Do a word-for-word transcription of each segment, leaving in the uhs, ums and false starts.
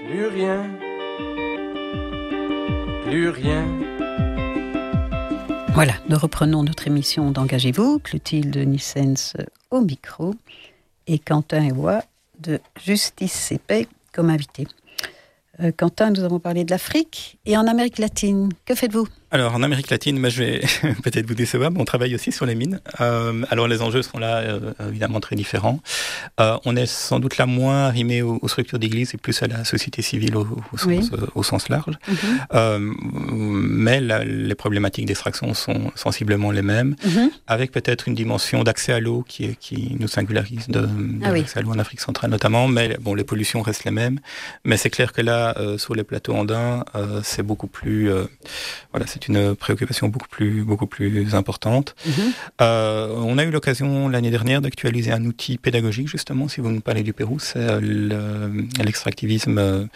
Plus rien, plus rien. Voilà, nous reprenons notre émission d'Engagez-vous, Clotilde Nissens au micro et Quentin Ewa de Justice et Paix comme invité. Euh, Quentin, nous avons parlé de l'Afrique et en Amérique latine, que faites-vous ? Alors, en Amérique latine, bah, je vais peut-être vous décevoir, mais on travaille aussi sur les mines. Euh, alors, les enjeux sont là, euh, évidemment, très différents. Euh, on est sans doute là moins arrimé aux, aux structures d'église et plus à la société civile au, au, sens, oui. euh, au sens large. Mm-hmm. Euh, mais la, les problématiques d'extraction sont sensiblement les mêmes, mm-hmm. avec peut-être une dimension d'accès à l'eau qui, qui nous singularise de, de ah oui. l'accès à l'eau en Afrique centrale notamment. Mais bon, les pollutions restent les mêmes. Mais c'est clair que là, euh, sur les plateaux andins, euh, c'est beaucoup plus... Euh, voilà, c'est C'est une préoccupation beaucoup plus, beaucoup plus importante. Mmh. Euh, on a eu l'occasion l'année dernière d'actualiser un outil pédagogique, justement, si vous nous parlez du Pérou, c'est le, l'extractivisme. Euh,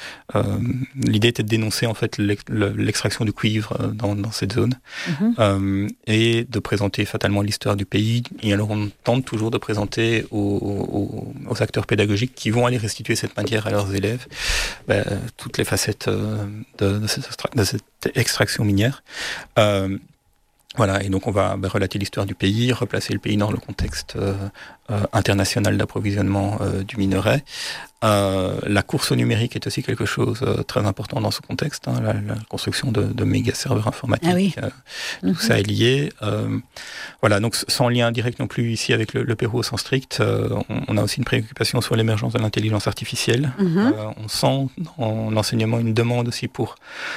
l'idée était de dénoncer en fait l'extraction du cuivre dans, dans cette zone mmh. euh, et de présenter fatalement l'histoire du pays. Et alors on tente toujours de présenter aux, aux, aux acteurs pédagogiques qui vont aller restituer cette matière à leurs élèves, ben, toutes les facettes de, de, cette, de cette extraction minière. Euh, voilà, et donc on va bah, relater l'histoire du pays, replacer le pays dans le contexte euh, euh, international d'approvisionnement euh, du minerai. Euh, la course au numérique est aussi quelque chose de euh, très important dans ce contexte, hein, la, la construction de, de méga serveurs informatiques, ah oui. euh, mm-hmm. tout ça est lié. Euh, voilà, donc sans lien direct non plus ici avec le, le Pérou au sens strict, euh, on, on a aussi une préoccupation sur l'émergence de l'intelligence artificielle. Mm-hmm. Euh, on sent dans l'enseignement une demande aussi pour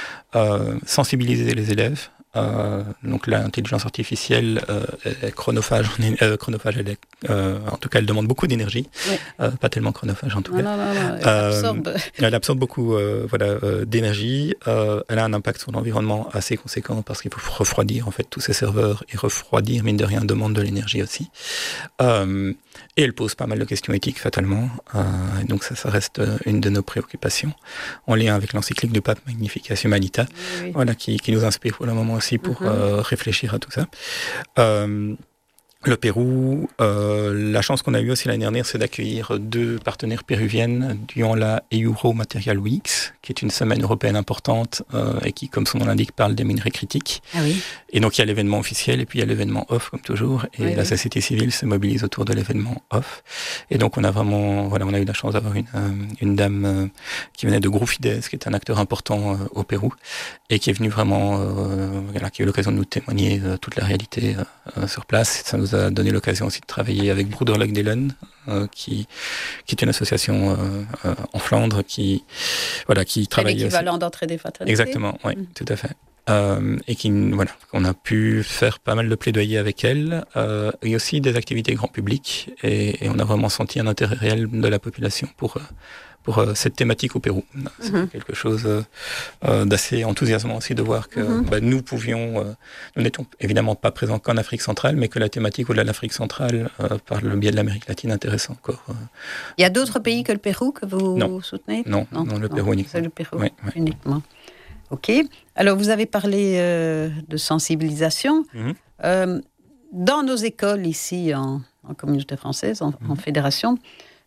euh, sensibiliser les élèves. Euh, donc l'intelligence artificielle euh, est chronophage, euh, chronophage elle est, euh, en tout cas elle demande beaucoup d'énergie, oui. euh, pas tellement chronophage en tout non, cas. Non, non, non, elle euh, absorbe. Elle absorbe beaucoup euh, voilà, euh, d'énergie, euh, elle a un impact sur l'environnement assez conséquent parce qu'il faut refroidir en fait tous ces serveurs et refroidir mine de rien demande de l'énergie aussi. Euh, et elle pose pas mal de questions éthiques fatalement, euh, et donc ça, ça reste une de nos préoccupations en lien avec l'encyclique du pape Magnificat Humanitatis, oui, oui. voilà, qui, qui nous inspire pour le moment aussi pour mm-hmm. euh, réfléchir à tout ça. Euh, le Pérou, euh, la chance qu'on a eue aussi l'année dernière, c'est d'accueillir deux partenaires péruviennes durant la Euro Material Weeks, qui est une semaine européenne importante euh, et qui, comme son nom l'indique, parle des minerais critiques. Ah oui. Et donc il y a l'événement officiel et puis il y a l'événement off, comme toujours, et oui, la oui. société civile se mobilise autour de l'événement off. Et donc on a vraiment, voilà, on a eu la chance d'avoir une, euh, une dame euh, qui venait de Grufides, qui est un acteur important euh, au Pérou, et qui est venue vraiment, euh, voilà, qui a eu l'occasion de nous témoigner euh, toute la réalité euh, sur place. Ça nous a donné l'occasion aussi de travailler avec Broederlijk Delen, euh, qui, qui est une association euh, euh, en Flandre qui, voilà, qui travaille. C'est l'équivalent d'entrée des fatalités. Exactement, oui, mmh. tout à fait. Euh, et qui, voilà, on a pu faire pas mal de plaidoyer avec elle, euh, et aussi des activités grand public, et, et on a vraiment senti un intérêt réel de la population pour, pour euh, cette thématique au Pérou. C'est mm-hmm. quelque chose euh, d'assez enthousiasmant aussi de voir que mm-hmm. bah, nous pouvions, euh, nous n'étions évidemment pas présents qu'en Afrique centrale, mais que la thématique au-delà de l'Afrique centrale, euh, par le biais de l'Amérique latine, intéresse encore. Euh. Il y a d'autres pays que le Pérou que vous non. soutenez ? Non, non, non, le non, Pérou uniquement. C'est le Pérou oui, oui. uniquement. Ok. Alors, vous avez parlé euh, de sensibilisation. Mm-hmm. Euh, dans nos écoles ici, en, en communauté française, en, mm-hmm. en fédération,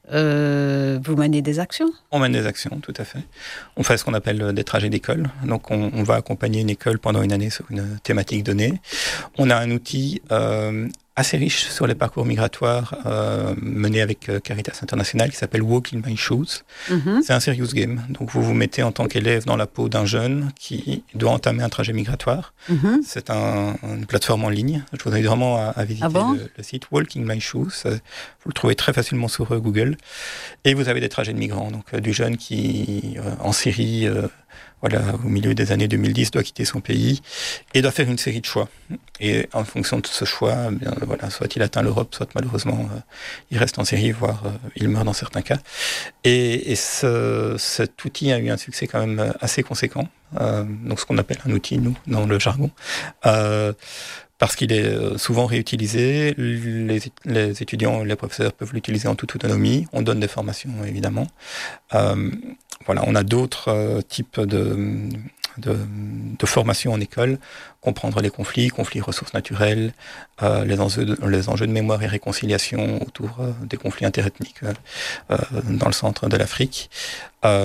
euh, vous menez des actions ? On mène des actions, tout à fait. On fait ce qu'on appelle des trajets d'école. Donc, on, on va accompagner une école pendant une année sur une thématique donnée. On a un outil euh, assez riche sur les parcours migratoires euh, mené avec euh, Caritas International qui s'appelle Walk in My Shoes. Mm-hmm. C'est un serious game. Donc, vous vous mettez en tant qu'élève dans la peau d'un jeune qui doit entamer un trajet migratoire. Mm-hmm. C'est un, une plateforme en ligne. Je vous invite vraiment à, à visiter ah bon le, le site Walk in My Shoes. Vous le trouvez très facilement sur euh, Google. Et vous avez des trajets de migrants. Donc, euh, du jeune qui, euh, en Syrie, euh, voilà, au milieu des années deux mille dix, doit quitter son pays et doit faire une série de choix. Et en fonction de ce choix, eh bien, voilà, soit il atteint l'Europe, soit malheureusement euh, il reste en Syrie, voire euh, il meurt dans certains cas. Et, et ce, cet outil a eu un succès quand même assez conséquent. Euh, donc ce qu'on appelle un outil, nous, dans le jargon. Euh, parce qu'il est souvent réutilisé, les, les étudiants, les professeurs peuvent l'utiliser en toute autonomie. On donne des formations, évidemment. Euh, voilà, on a d'autres euh, types de, de, de formations en école. Comprendre les conflits, conflits ressources naturelles, euh, les, enjeux de, les enjeux de mémoire et réconciliation autour euh, des conflits interethniques euh, dans le centre de l'Afrique. Euh,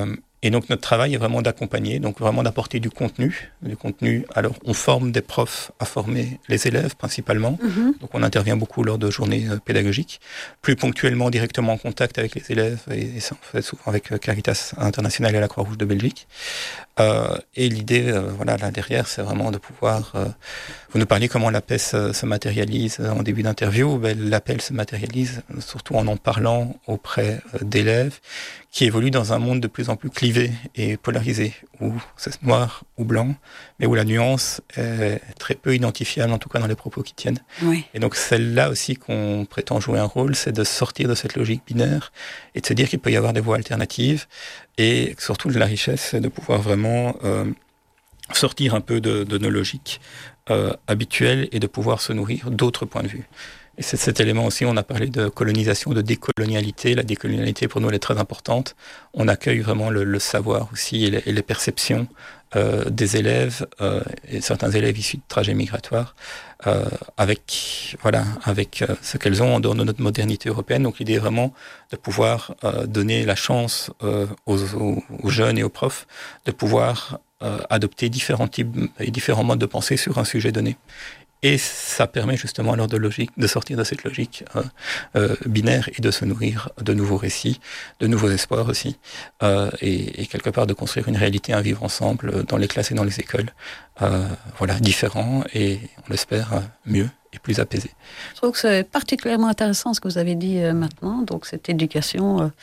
Et donc notre travail est vraiment d'accompagner, donc vraiment d'apporter du contenu, du contenu. Alors on forme des profs à former les élèves principalement, mm-hmm. donc on intervient beaucoup lors de journées euh, pédagogiques, plus ponctuellement directement en contact avec les élèves, et, et ça on fait souvent avec Caritas International et la Croix-Rouge de Belgique. Euh, et l'idée, euh, voilà, là derrière, c'est vraiment de pouvoir. Euh, vous nous parliez comment l'A P E S se matérialise en début d'interview. Ben, l'A P E L se matérialise surtout en en parlant auprès d'élèves qui évoluent dans un monde de plus en plus clivé et polarisé, où c'est noir ou blanc, mais où la nuance est très peu identifiable, en tout cas dans les propos qui tiennent. Oui. Et donc c'est là aussi qu'on prétend jouer un rôle, c'est de sortir de cette logique binaire et de se dire qu'il peut y avoir des voies alternatives. Et surtout, la richesse, c'est de pouvoir vraiment euh, sortir un peu de, de nos logiques euh, habituelles et de pouvoir se nourrir d'autres points de vue. Et c'est cet élément aussi, on a parlé de colonisation, de décolonialité. La décolonialité, pour nous, elle est très importante. On accueille vraiment le, le savoir aussi et les, et les perceptions euh, des élèves, euh, et certains élèves issus de trajets migratoires, euh, avec, voilà, avec euh, ce qu'elles ont en dehors de notre modernité européenne. Donc l'idée est vraiment de pouvoir euh, donner la chance euh, aux, aux, aux jeunes et aux profs de pouvoir euh, adopter différents types et différents modes de pensée sur un sujet donné. Et ça permet justement alors de, logique, de sortir de cette logique euh, euh, binaire et de se nourrir de nouveaux récits, de nouveaux espoirs aussi, euh, et, et quelque part de construire une réalité, un vivre ensemble dans les classes et dans les écoles, euh, voilà, différents et on l'espère mieux et plus apaisés. Je trouve que c'est particulièrement intéressant ce que vous avez dit euh, maintenant, donc cette éducation euh,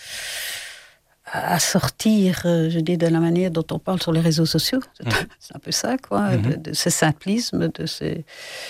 à sortir, euh, je dis, de la manière dont on parle sur les réseaux sociaux. C'est, mmh. c'est un peu ça, quoi, mmh. de, de ces simplismes, de ces,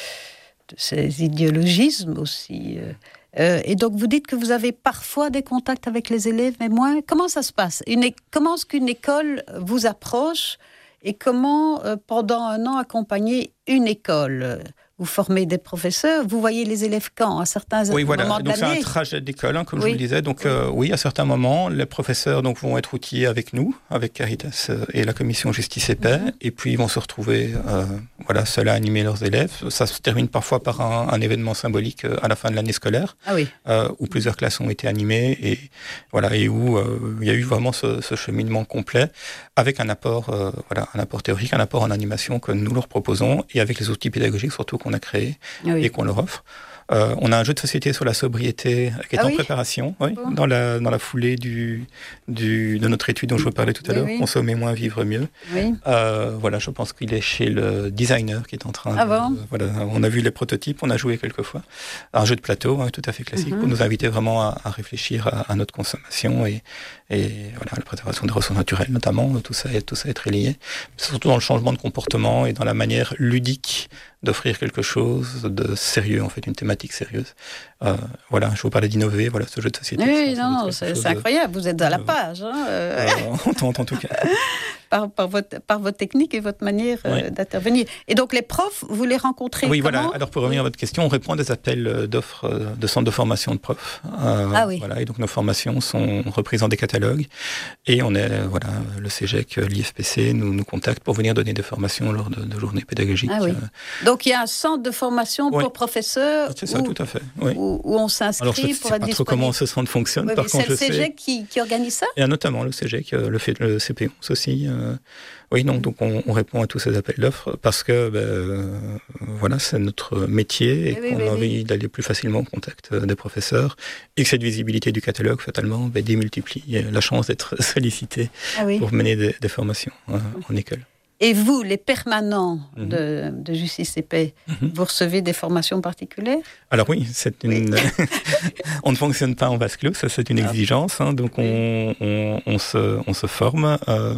de ces idéologismes aussi. Euh, et donc, vous dites que vous avez parfois des contacts avec les élèves, mais moins. Comment ça se passe? Une, comment est-ce qu'une école vous approche et comment, euh, pendant un an, accompagner une école? Vous formez des professeurs, vous voyez les élèves quand? À certains oui, moments voilà. de donc l'année? C'est un trajet d'école, hein, comme oui. je vous le disais. Donc oui. Euh, oui, à certains moments, les professeurs donc, vont être outillés avec nous, avec Caritas et la commission Justice et Paix, mm-hmm. et puis ils vont se retrouver euh, voilà, seuls à animer leurs élèves. Ça se termine parfois par un, un événement symbolique à la fin de l'année scolaire, ah oui. euh, où plusieurs classes ont été animées, et, voilà, et où euh, il y a eu vraiment ce, ce cheminement complet, avec un apport, euh, voilà, un apport théorique, un apport en animation que nous leur proposons, et avec les outils pédagogiques surtout qu'on a créés. Oui. Et qu'on leur offre. Euh, on a un jeu de société sur la sobriété qui est ah en oui préparation, oui, bon. dans, la, dans la foulée du, du, de notre étude dont je vous parlais tout à oui, l'heure, oui. Consommer moins, vivre mieux. Oui. Euh, voilà, je pense qu'il est chez le designer qui est en train ah de... Bon voilà, on a vu les prototypes, on a joué quelques fois. Un jeu de plateau, hein, tout à fait classique, mm-hmm. pour nous inviter vraiment à, à réfléchir à, à notre consommation et, et voilà, la préservation des ressources naturelles notamment, tout ça, tout ça est très lié. Surtout dans le changement de comportement et dans la manière ludique d'offrir quelque chose de sérieux, en fait, une thématique sérieuse. Euh, voilà, je vous parlais d'innover, voilà, ce jeu de société. Oui, non, non, c'est, c'est incroyable, vous êtes à la page. Hein, euh... euh, on tente en tout cas. Par, par, votre, par votre technique et votre manière oui. euh, d'intervenir. Et donc les profs, vous les rencontrez oui, comment? Voilà. Alors pour revenir à votre question, on répond à des appels d'offres de centres de formation de profs. Euh, ah oui. Voilà, et donc nos formations sont reprises dans des catalogues. Et on est, voilà, le Cégec, l'I F P C nous, nous contactent pour venir donner des formations lors de, de journées pédagogiques. Ah oui. euh... Donc il y a un centre de formation oui. pour professeurs. C'est ça, où, tout à fait. Oui. Où, où on s'inscrit Alors, je pour ne être sais pas disponible. trop comment ce centre fonctionne. Oui, par contre, c'est le je Cégec sais... qui, qui organise ça? Et notamment le Cégec, le, le C P onze aussi. Euh... Oui, donc, donc on, on répond à tous ces appels d'offres parce que ben, euh, voilà, c'est notre métier et oui, qu'on oui, a envie oui. d'aller plus facilement au contact des professeurs et que cette visibilité du catalogue, fatalement, ben, démultiplie la chance d'être sollicité ah oui. pour mener des, des formations hein, en école. Et vous, les permanents mm-hmm. de, de Justice et Paix, mm-hmm. vous recevez des formations particulières? Alors oui, c'est une. Oui. On ne fonctionne pas en vase clos, ça c'est une exigence. Hein, donc on, on, on se, on se forme. Euh,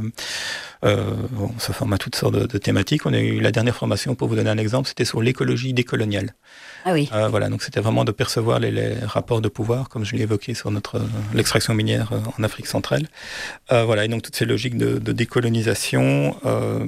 euh, on se forme à toutes sortes de, de thématiques. On a eu la dernière formation, pour vous donner un exemple, c'était sur l'écologie décoloniale. Ah oui. Euh, voilà, donc c'était vraiment de percevoir les, les rapports de pouvoir, comme je l'ai évoqué sur notre l'extraction minière en Afrique centrale. Euh, voilà, et donc toutes ces logiques de, de décolonisation. Euh,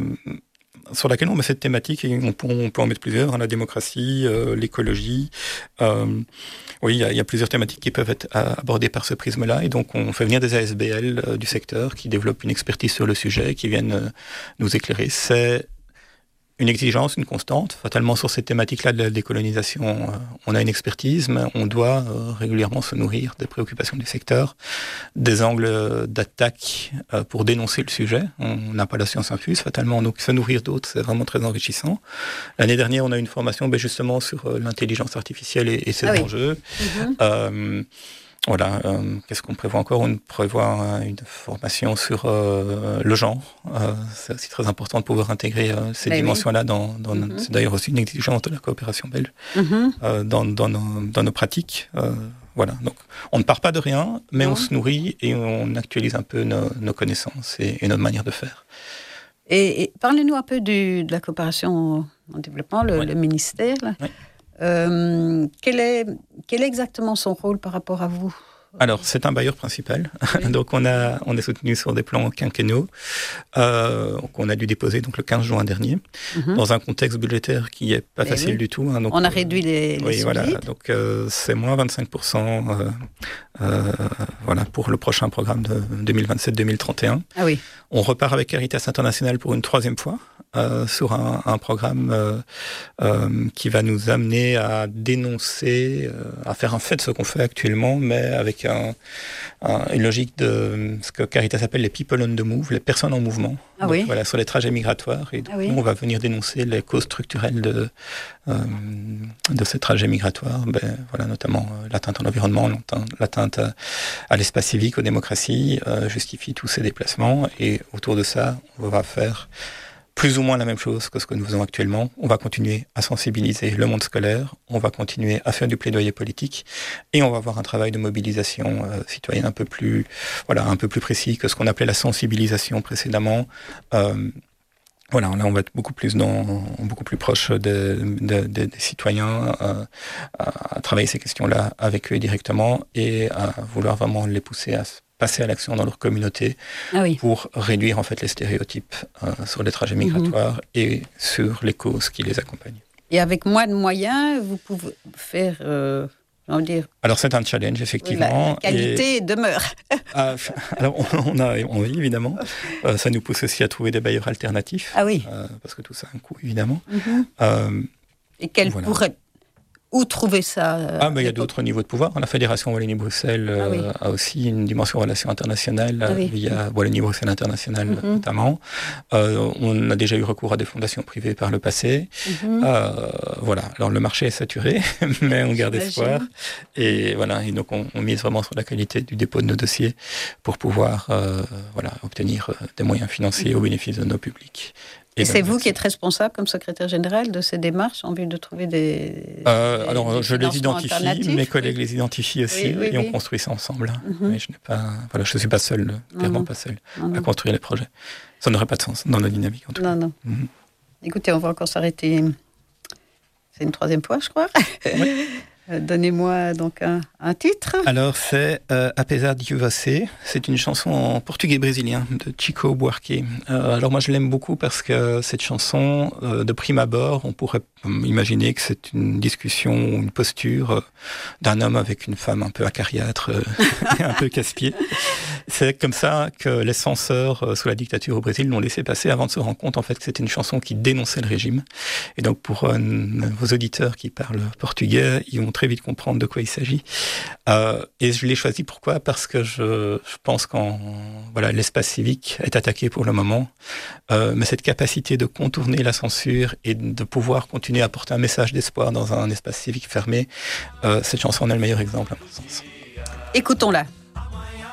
sur laquelle on met cette thématique, et on peut, on peut en mettre plusieurs, hein, la démocratie, euh, l'écologie. Euh, oui, il y, y a plusieurs thématiques qui peuvent être abordées par ce prisme-là, et donc on fait venir des A S B L euh, du secteur qui développent une expertise sur le sujet, qui viennent euh, nous éclairer. C'est une exigence, une constante. Fatalement, sur cette thématique-là de la décolonisation, euh, on a une expertise, mais on doit euh, régulièrement se nourrir des préoccupations du secteur, des angles d'attaque euh, pour dénoncer le sujet. On n'a pas la science infuse, fatalement, donc se nourrir d'autres, c'est vraiment très enrichissant. L'année dernière, on a eu une formation ben, justement sur euh, l'intelligence artificielle et, et ses ah oui. enjeux. Mm-hmm. Euh, Voilà, euh, qu'est-ce qu'on prévoit encore? On prévoit euh, une formation sur euh, le genre. Euh, c'est aussi très important de pouvoir intégrer euh, ces Mais dimensions-là. Oui. Dans, dans mm-hmm. C'est d'ailleurs aussi une exigence de la coopération belge mm-hmm. euh, dans, dans, nos, dans nos pratiques. Euh, voilà, donc on ne part pas de rien, mais non. on se nourrit et on actualise un peu nos, nos connaissances et, et notre manière de faire. Et, et parlez-nous un peu du, de la coopération en développement, le, ouais. le ministère. Là. Ouais. Euh, quel est, quel est exactement son rôle par rapport à vous? Alors, c'est un bailleur principal. Oui. Donc, on, a, on est soutenu sur des plans quinquennaux euh, qu'on a dû déposer donc, le quinze juin dernier, mm-hmm. dans un contexte budgétaire qui n'est pas Mais facile oui. du tout. Hein, donc, on a réduit les, les oui, voilà. Donc, euh, c'est moins vingt-cinq pour cent euh, euh, voilà, pour le prochain programme de deux mille vingt-sept deux mille trente et un. Ah oui. On repart avec Caritas International pour une troisième fois. Euh, sur un, un programme euh, euh, qui va nous amener à dénoncer, euh, à faire un fait de ce qu'on fait actuellement, mais avec un, un, une logique de ce que Caritas appelle les people on the move, les personnes en mouvement. Ah donc, oui. Voilà, sur les trajets migratoires. Et donc, ah oui. nous, on va venir dénoncer les causes structurelles de, euh, de ces trajets migratoires, ben, voilà, notamment euh, l'atteinte à l'environnement, l'atteinte à, à l'espace civique, aux démocraties, euh, justifie tous ces déplacements. Et autour de ça, on va faire plus ou moins la même chose que ce que nous faisons actuellement. On va continuer à sensibiliser le monde scolaire, on va continuer à faire du plaidoyer politique et on va avoir un travail de mobilisation euh, citoyenne un peu plus, voilà, un peu plus précis que ce qu'on appelait la sensibilisation précédemment. Euh, Voilà, là on va être beaucoup plus dans, beaucoup plus proche des, des, des, des citoyens, euh, à travailler ces questions-là avec eux directement et à vouloir vraiment les pousser à passer à l'action dans leur communauté ah oui. pour réduire en fait les stéréotypes euh, sur les trajets migratoires mmh. et sur les causes qui les accompagnent. Et avec moins de moyens, vous pouvez faire... Euh... Dire. Alors c'est un challenge effectivement. La, la qualité et... demeure. ah, alors on, on a envie évidemment. Euh, ça nous pousse aussi à trouver des bailleurs alternatifs. Ah oui. Euh, parce que tout ça a un coût évidemment. Mm-hmm. Euh, et quel voilà. pourrait Où trouver ça euh, Ah, ben, il y a d'autres niveaux de pouvoir. La Fédération Wallonie-Bruxelles euh, ah, oui. a aussi une dimension relation internationale ah, oui. via Wallonie-Bruxelles International mm-hmm. notamment. Euh, on a déjà eu recours à des fondations privées par le passé. Mm-hmm. Euh, voilà. Alors le marché est saturé, mais on garde espoir. Et voilà. Et donc on, on mise vraiment sur la qualité du dépôt de nos dossiers pour pouvoir euh, voilà, obtenir des moyens financiers mm-hmm. au bénéfice de nos publics. Et, et c'est vous qui êtes responsable, comme secrétaire général, de ces démarches en vue de trouver des... Euh, des alors, des je les identifie, mes collègues les identifient aussi, oui, oui, et on oui. construit ça ensemble. Mm-hmm. Mais je n'ai pas, voilà, je ne suis pas seul, clairement non, pas seul, non, à construire les projets. Ça n'aurait pas de sens dans la dynamique, en tout non, cas. Non, non. Mm-hmm. Écoutez, on va encore s'arrêter... C'est une troisième fois, je crois. Oui. Donnez-moi donc un, un titre. Alors c'est euh, Apesar de Você. C'est une chanson en portugais brésilien de Chico Buarque. Euh, alors moi je l'aime beaucoup parce que cette chanson, euh, de prime abord, on pourrait imaginer que c'est une discussion ou une posture euh, d'un homme avec une femme un peu acariâtre, euh, un peu casse-pied. C'est comme ça que les censeurs euh, sous la dictature au Brésil l'ont laissé passer avant de se rendre compte en fait que c'était une chanson qui dénonçait le régime. Et donc pour euh, vos auditeurs qui parlent portugais, ils vont très vite comprendre de quoi il s'agit. Euh, et je l'ai choisi pourquoi ? Parce que je, je pense qu'en voilà, l'espace civique est attaqué pour le moment, euh, mais cette capacité de contourner la censure et de pouvoir continuer à porter un message d'espoir dans un espace civique fermé, euh, cette chanson en est le meilleur exemple à mon sens. Écoutons-la.